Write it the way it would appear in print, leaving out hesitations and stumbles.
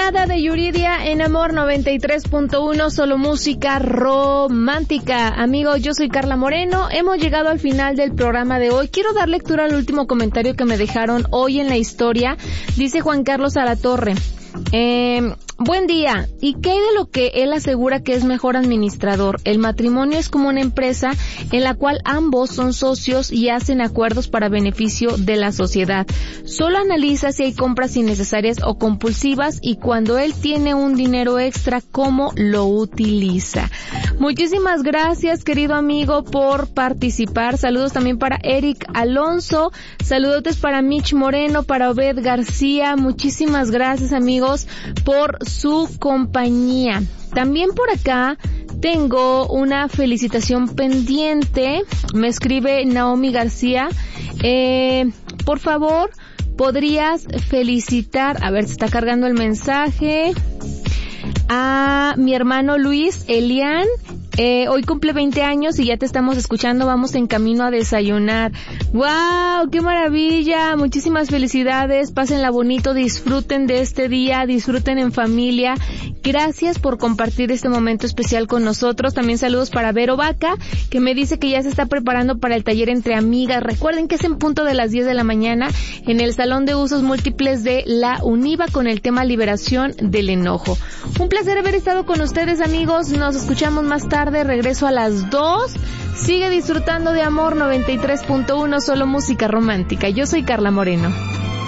Nada de Yuridia en Amor 93.1, solo música romántica. Amigos, yo soy Carla Moreno. Hemos llegado al final del programa de hoy. Quiero dar lectura al último comentario que me dejaron hoy en la historia. Dice Juan Carlos Alatorre. Buen día. ¿Y qué hay de lo que él asegura que es mejor administrador? El matrimonio es como una empresa en la cual ambos son socios y hacen acuerdos para beneficio de la sociedad. Solo analiza si hay compras innecesarias o compulsivas y cuando él tiene un dinero extra, cómo lo utiliza. Muchísimas gracias, querido amigo, por participar. Saludos también para Eric Alonso. Saludotes para Mitch Moreno, para Obed García. Muchísimas gracias, amigos, por su compañía. También por acá tengo una felicitación pendiente. Me escribe Naomi García. Por favor, ¿podrías felicitar? A ver, se está cargando el mensaje. A mi hermano Luis Elian. Hoy cumple 20 años y ya te estamos escuchando, vamos en camino a desayunar. ¡Wow! ¡Qué maravilla! Muchísimas felicidades, pásenla bonito, disfruten de este día, disfruten en familia. Gracias por compartir este momento especial con nosotros. También saludos para Vero Vaca, que me dice que ya se está preparando para el taller entre amigas. Recuerden que es en punto de las 10 de la mañana en el Salón de Usos Múltiples de la UNIVA con el tema Liberación del Enojo. Un placer haber estado con ustedes, amigos. Nos escuchamos más tarde. Regreso a las 2. Sigue disfrutando de Amor 93.1, solo música romántica. Yo soy Carla Moreno.